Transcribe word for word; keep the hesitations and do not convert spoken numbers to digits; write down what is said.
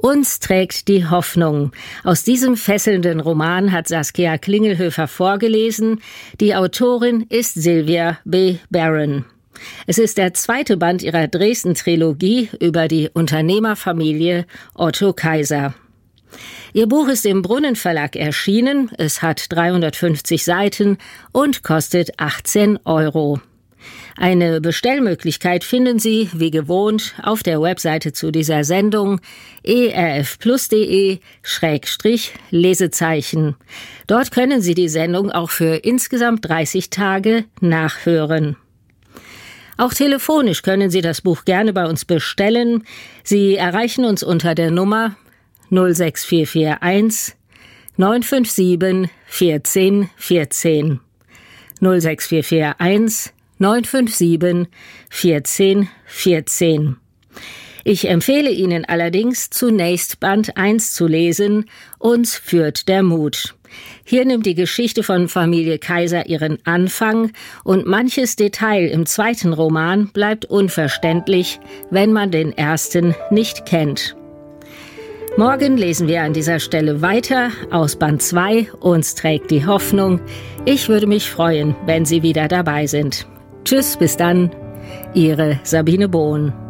Uns trägt die Hoffnung. Aus diesem fesselnden Roman hat Saskia Klingelhöfer vorgelesen. Die Autorin ist Sylvia B. Barron. Es ist der zweite Band ihrer Dresden-Trilogie über die Unternehmerfamilie Otto Kaiser. Ihr Buch ist im Brunnen Verlag erschienen. Es hat dreihundertfünfzig Seiten und kostet achtzehn Euro. Eine Bestellmöglichkeit finden Sie, wie gewohnt, auf der Webseite zu dieser Sendung e r f plus punkt de Schrägstrich Lesezeichen. Dort können Sie die Sendung auch für insgesamt dreißig Tage nachhören. Auch telefonisch können Sie das Buch gerne bei uns bestellen. Sie erreichen uns unter der Nummer null sechs vier vier eins neun fünf sieben eins vier ein vier null sechs vier vier eins neun fünf sieben eins vier ein vier. Ich empfehle Ihnen allerdings, zunächst Band eins zu lesen, Uns führt der Mut. Hier nimmt die Geschichte von Familie Kaiser ihren Anfang und manches Detail im zweiten Roman bleibt unverständlich, wenn man den ersten nicht kennt. Morgen lesen wir an dieser Stelle weiter aus Band zwei, Uns trägt die Hoffnung. Ich würde mich freuen, wenn Sie wieder dabei sind. Tschüss, bis dann, Ihre Sabine Bohn.